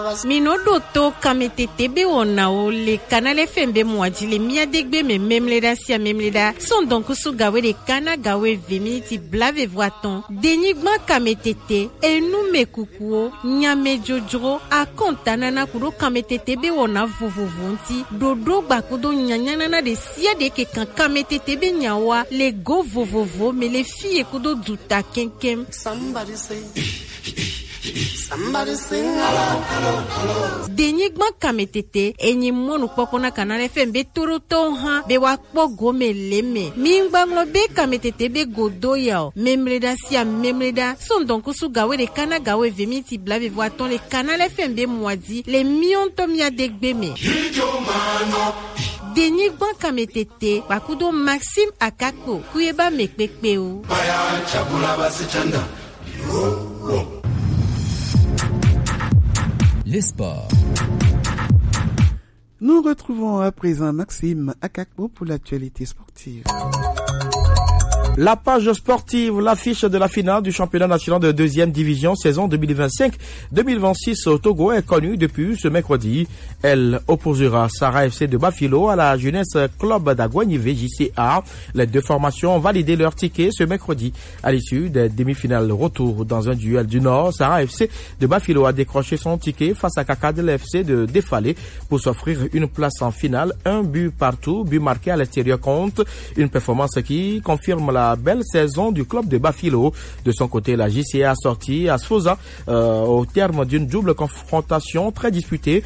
Minodo to kametete be onao le Canal FM mwaji le miadegbe me memleda sia memleda son donc sous gawe de kana gawe 20 minutes blave voiton denigma kametete e nous me kukuo nyame jojo a kontanana kuro kametete be ona vuvuvunti dodo bakudo nyanyana de sia de ke kan kametete be nyawa le go vovovo me le filles kudo duta kenkem somebody sing hello. Denigma kametete enyi monu pokona Canal FM be toroto ha be wakpo gome leme mingbanglo be kametete be godo yao memreda sia memreda son donc sous gawe de kana gawe 20 minutes blave voiton le Canal FM be mwadi le mionto mia degbe me Denigma kametete bakudo Maxime Akako kuyeba mekpekpe o baya chabula basichanda Les sports. Nous retrouvons à présent Maxime Akakpo pour l'actualité sportive. La page sportive, l'affiche de la finale du championnat national de deuxième division saison 2025-2026 au Togo est connue depuis ce mercredi. Elle opposera Sarah FC de Bafilo à la Jeunesse Club d'Aguanivé JCA. Les deux formations ont validé leur ticket ce mercredi. À l'issue des demi-finales retour dans un duel du Nord, Sarah FC de Bafilo a décroché son ticket face à Kakadel FC de Défalé pour s'offrir une place en finale. Un but partout, but marqué à l'extérieur compte. Une performance qui confirme la belle saison du club de Bafilo. De son côté, la JCA a sorti à Sfosa au terme d'une double confrontation très disputée.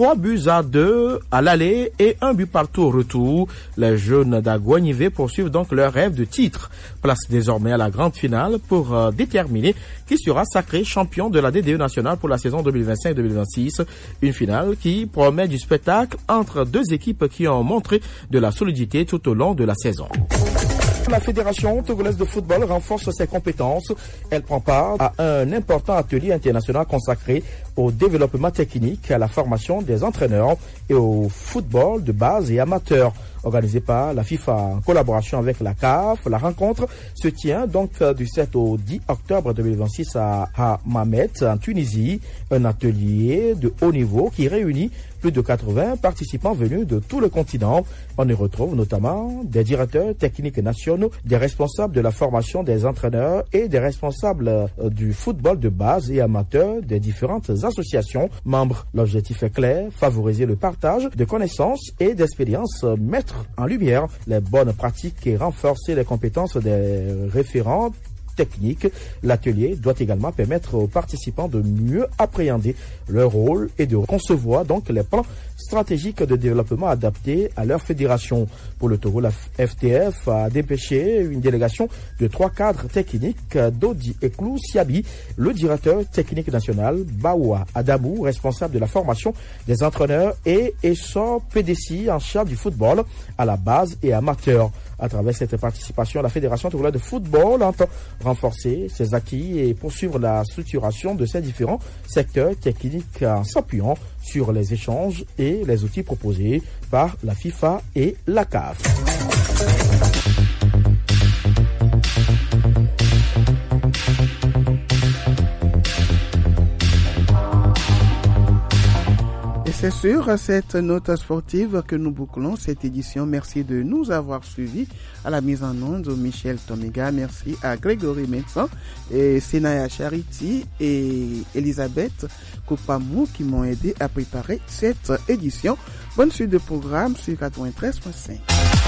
3-2 à l'aller et un but partout au retour. Les jeunes d'Aguanivé poursuivent donc leur rêve de titre. Place désormais à la grande finale pour déterminer qui sera sacré champion de la DDE nationale pour la saison 2025-2026. Une finale qui promet du spectacle entre deux équipes qui ont montré de la solidité tout au long de la saison. La Fédération togolaise de football renforce ses compétences. Elle prend part à un important atelier international consacré au développement technique, à la formation des entraîneurs et au football de base et amateur. Organisé par la FIFA en collaboration avec la CAF, la rencontre se tient donc du 7 au 10 octobre 2026 à Hammamet, en Tunisie. Un atelier de haut niveau qui réunit plus de 80 participants venus de tout le continent. On y retrouve notamment des directeurs techniques nationaux, des responsables de la formation des entraîneurs et des responsables du football de base et amateur des différentes associations membres. L'objectif est clair, favoriser le partage de connaissances et d'expériences, mettre en lumière les bonnes pratiques et renforcer les compétences des référents technique. L'atelier doit également permettre aux participants de mieux appréhender leur rôle et de concevoir donc les plans stratégiques de développement adaptés à leur fédération. Pour le Togo, la FTF a dépêché une délégation de 3 cadres techniques, Dodi Eklou Siabi, le directeur technique national, Baoua Adamou, responsable de la formation des entraîneurs, et Essor PDC en charge du football à la base et amateur. À travers cette participation, la Fédération togolaise de football entend renforcer ses acquis et poursuivre la structuration de ces différents secteurs techniques en s'appuyant sur les échanges et les outils proposés par la FIFA et la CAF. C'est sur cette note sportive que nous bouclons cette édition. Merci de nous avoir suivis. À la mise en onde, Michel Tomiga. Merci à Grégory Médecin et Senaya Charity et Elisabeth Kopamou qui m'ont aidé à préparer cette édition. Bonne suite de programme sur 93.5.